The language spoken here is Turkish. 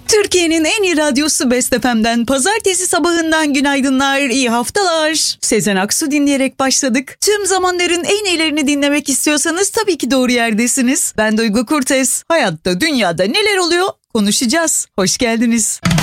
Türkiye'nin en iyi radyosu Best FM'den pazartesi sabahından günaydınlar, iyi haftalar. Sezen Aksu dinleyerek başladık. Tüm zamanların en iyilerini dinlemek istiyorsanız tabii ki doğru yerdesiniz. Ben Duygu Kurtes. Hayatta, dünyada neler oluyor konuşacağız. Hoş geldiniz.